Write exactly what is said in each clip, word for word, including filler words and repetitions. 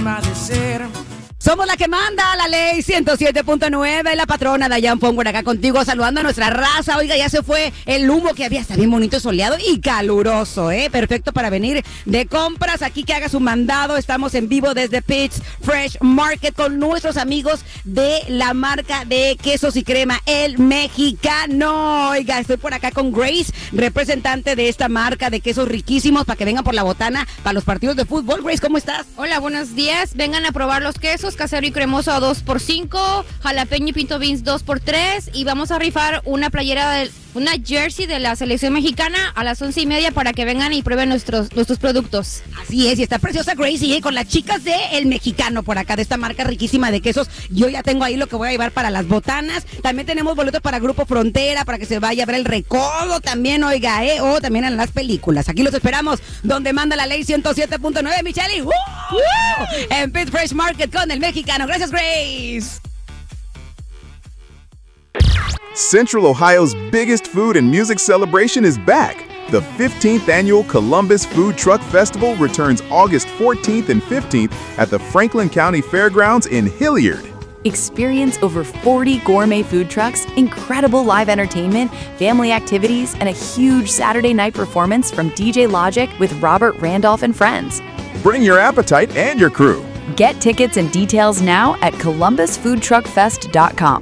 forma de ser. Somos la que manda, la ley ciento siete punto nueve, la patrona Dayan Pongo acá contigo, saludando a nuestra raza. Oiga, ya se fue el humo que había, está bien bonito, soleado y caluroso, ¿eh? Perfecto para venir de compras, aquí que haga su mandado. Estamos en vivo desde Pitts Fresh Market con nuestros amigos de la marca de quesos y crema, El Mexicano. Oiga, estoy por acá con Grace, representante de esta marca de quesos riquísimos, para que vengan por la botana para los partidos de fútbol. Grace, ¿cómo estás? Hola, buenos días. Vengan a probar los quesos, casero y cremoso a dos por cinco, jalapeño y pinto beans dos por tres, y vamos a rifar una playera, de, una jersey de la selección mexicana a las once y media para que vengan y prueben nuestros, nuestros productos. Así es, y está preciosa Gracie, ¿eh? Con las chicas de El Mexicano por acá, de esta marca riquísima de quesos. Yo ya tengo ahí lo que voy a llevar para las botanas. También tenemos boletos para Grupo Frontera, para que se vaya a ver El Recodo también, oiga, ¿eh? O también en las películas. Aquí los esperamos, donde manda la ley ciento siete punto nueve, Michelle. ¡Uh! ¡Uh! En Pitts Fresh Market con El Mexicano. Gracias, Grace. Central Ohio's biggest food and music celebration is back. The fifteenth annual Columbus Food Truck Festival returns August fourteenth and fifteenth at the Franklin County Fairgrounds in Hilliard. Experience over forty gourmet food trucks, incredible live entertainment, family activities, and a huge Saturday night performance from D J Logic with Robert Randolph and friends. Bring your appetite and your crew. Get tickets and details now at columbus food truck fest dot com.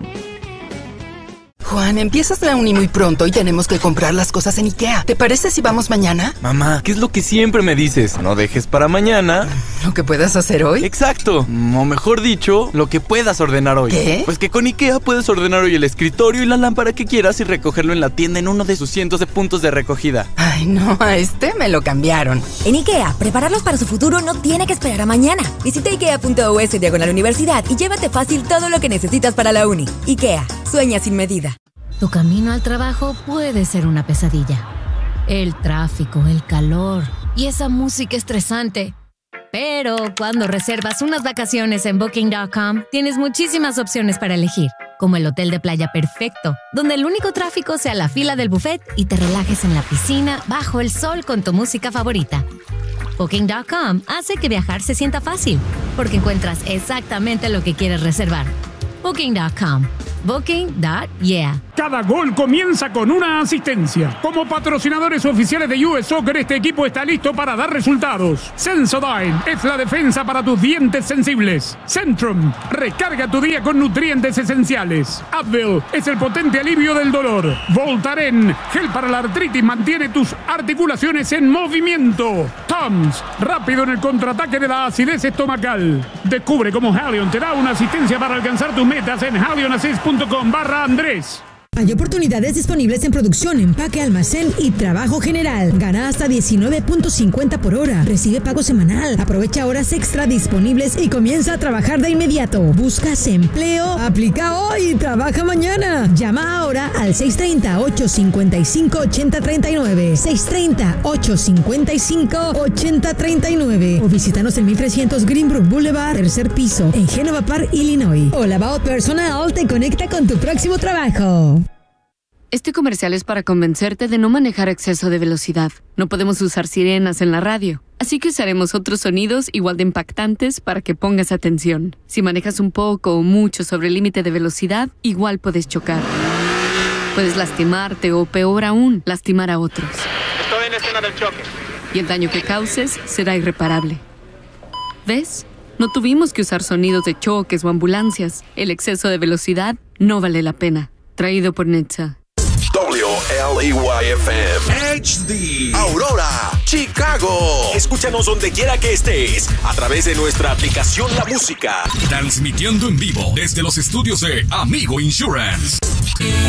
Juan, empiezas la uni muy pronto y tenemos que comprar las cosas en IKEA. ¿Te parece si vamos mañana? Mamá, ¿qué es lo que siempre me dices? No dejes para mañana ¿lo que puedas hacer hoy? Exacto, o mejor dicho, lo que puedas ordenar hoy. ¿Qué? Pues que con IKEA puedes ordenar hoy el escritorio y la lámpara que quieras y recogerlo en la tienda en uno de sus cientos de puntos de recogida. Ay, no, a este me lo cambiaron. En IKEA, prepararlos para su futuro no tiene que esperar a mañana. Visita ikea punto u ese diagonal universidad y llévate fácil todo lo que necesitas para la uni. IKEA, sueña sin medida. Tu camino al trabajo puede ser una pesadilla. El tráfico, el calor y esa música estresante. Pero cuando reservas unas vacaciones en booking punto com, tienes muchísimas opciones para elegir, como el hotel de playa perfecto, donde el único tráfico sea la fila del buffet y te relajes en la piscina bajo el sol con tu música favorita. booking punto com hace que viajar se sienta fácil, porque encuentras exactamente lo que quieres reservar. booking punto com. Booking punto yeah. Cada gol comienza con una asistencia. Como patrocinadores oficiales de U S Soccer, este equipo está listo para dar resultados. Sensodyne es la defensa para tus dientes sensibles. Centrum, recarga tu día con nutrientes esenciales. Advil es el potente alivio del dolor. Voltaren, gel para la artritis, mantiene tus articulaciones en movimiento. Tums, rápido en el contraataque de la acidez estomacal. Descubre cómo Halion te da una asistencia para alcanzar tus metas en halionassist punto com barra Andrés. Hay oportunidades disponibles en producción, empaque, almacén y trabajo general. Gana hasta diecinueve punto cincuenta por hora. Recibe pago semanal. Aprovecha horas extra disponibles y comienza a trabajar de inmediato. ¿Buscas empleo? Aplica hoy y trabaja mañana. Llama ahora al seis tres cero, ocho cinco cinco, ocho cero tres nueve. seis tres cero, ocho cinco cinco, ocho cero tres nueve. O visítanos en mil trescientos Greenbrook Boulevard, tercer piso, en Genova Park, Illinois. Hola, About Personal te conecta con tu próximo trabajo. Este comercial es para convencerte de no manejar a exceso de velocidad. No podemos usar sirenas en la radio, así que usaremos otros sonidos igual de impactantes para que pongas atención. Si manejas un poco o mucho sobre el límite de velocidad, igual puedes chocar. Puedes lastimarte o, peor aún, lastimar a otros. Estoy en la escena del choque. Y el daño que causes será irreparable. ¿Ves? No tuvimos que usar sonidos de choques o ambulancias. El exceso de velocidad no vale la pena. Traído por Netza. W L E Y F M H D Aurora, Chicago. Escúchanos donde quiera que estés a través de nuestra aplicación La Música. Transmitiendo en vivo desde los estudios de Amigo Insurance.